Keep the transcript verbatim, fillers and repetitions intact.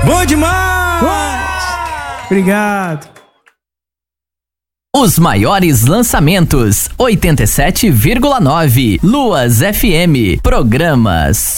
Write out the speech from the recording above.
Bom demais! Obrigado. Os maiores lançamentos, oitenta e sete vírgula nove. Luas F M. Programas